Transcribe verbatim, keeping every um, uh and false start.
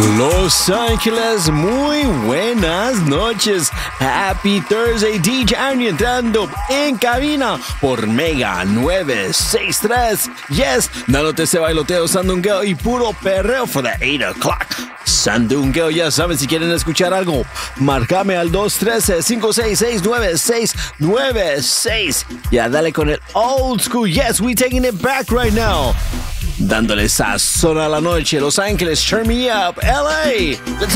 Los Ángeles, muy buenas noches. Happy Thursday, D J Arnie entrando en cabina por Mega novecientos sesenta y tres. Yes, dándote ese bailoteo, sandungueo y puro perreo for the eight o'clock. Sandungueo, ya saben, si quieren escuchar algo, marcame al dos uno tres, cinco seis seis, nueve seis nueve seis. Ya dale con el old school. Yes, we taking it back right now. Dándole sazón a la noche. Los Ángeles, turn me up. L A, let's